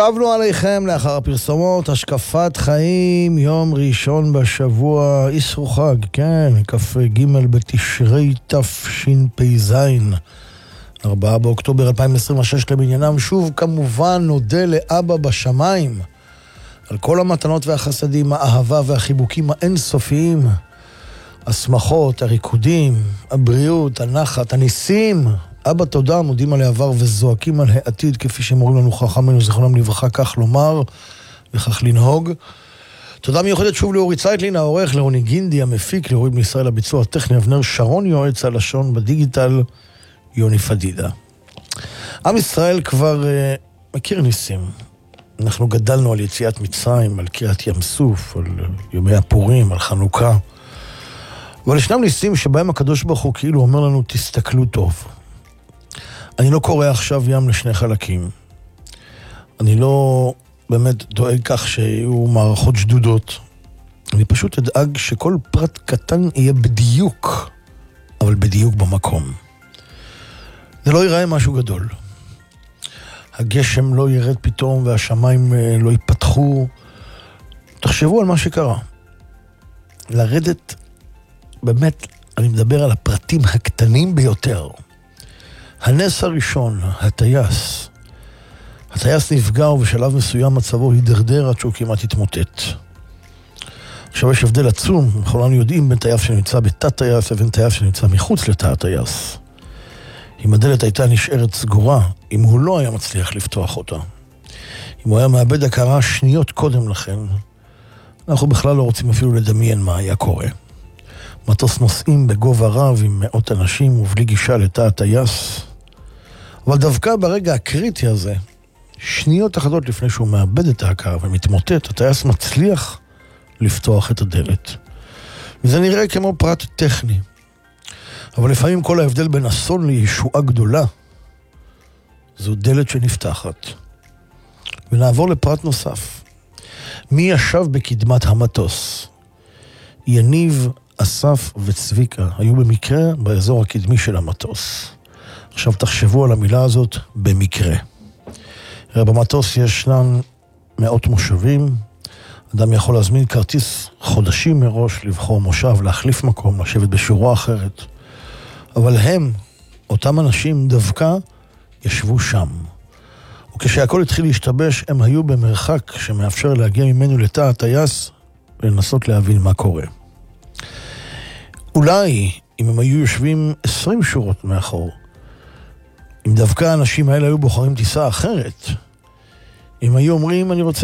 שבנו עליכם לאחר הפרסומות, השקפת חיים, יום ראשון בשבוע, איסרו חג, כן, כ"ג בתשרי תשפ"ז, 4 באוקטובר 2026 למניינם. שוב כמובן נודה לאבא בשמיים על כל המתנות והחסדים, האהבה והחיבוקים האינסופיים, השמחות, הריקודים, הבריאות, הנחת, הניסים. אבא תודה, מודים על העבר וזועקים על העתיד, כפי שמורים לנו חכמינו זיכרונם לברכה, כך לומר וכך לנהוג. תודה מיוחדת שוב לאורי צייטלין העורך, לאוני גינדי המפיק, לאורי בן ישראל הביצוע הטכני, אבנר שרון יועץ הלשון בדיגיטל, יוני פדידה. עם ישראל כבר מכיר ניסים. אנחנו גדלנו על יציאת מצרים, על קריאת ים סוף, על יומי הפורים, על חנוכה. אבל ישנם ניסים שבהם הקדוש ברוך הוא כאילו אומר לנו תסתכלו טוב. אני לא קורא עכשיו ים לשני חלקים. אני לא באמת דואג כך שיהיו מערכות שדודות. אני פשוט אדאג שכל פרט קטן יהיה בדיוק, אבל בדיוק במקום. זה לא ייראה משהו גדול. הגשם לא ירד פתאום והשמיים לא ייפתחו. תחשבו על מה שקרה. לרדת, באמת, אני מדבר על הפרטים הקטנים ביותר. הנס הראשון, הטייס. הטייס נפגע ובשלב מסוים מצבו הידרדר עד שהוא כמעט התמוטט. עכשיו יש הבדל עצום, כולנו יודעים, בין טייס שנמצא בתת טייס לבין טייס שנמצא מחוץ לתת טייס. אם הדלת הייתה נשארת סגורה, אם הוא לא היה מצליח לפתוח אותה, אם הוא היה מאבד הכרה שניות קודם לכן, אנחנו בכלל לא רוצים אפילו לדמיין מה היה קורה. מטוס נוסעים בגובה רב עם מאות אנשים ובלי גישה לתא הטייס. אבל דווקא ברגע הקריטי הזה, שניות אחדות לפני שהוא מאבד את ההכרה ומתמוטט, הטייס מצליח לפתוח את הדלת. וזה נראה כמו פרט טכני. אבל לפעמים כל ההבדל בין אסון לישועה גדולה, זו דלת שנפתחת. ונעבור לפרט נוסף. מי ישב בקדמת המטוס? יניב, אסף וצביקה היו במקרה באזור הקדמי של המטוס. עכשיו תחשבו על המילה הזאת, במקרה. במטוס ישנן מאות מושבים. אדם יכול להזמין כרטיס חודשים מראש, לבחור מושב, להחליף מקום, לשבת בשורה אחרת. אבל הם, אותם אנשים דווקא, ישבו שם. וכשהכל התחיל להשתבש, הם היו במרחק שמאפשר להגיע ממנו לתא הטייס ולנסות להבין מה קורה. אולי, אם הם היו יושבים 20 שורות מאחור, אם דווקא האנשים האלה היו בוחרים טיסה אחרת, אם היו אומרים, אני רוצה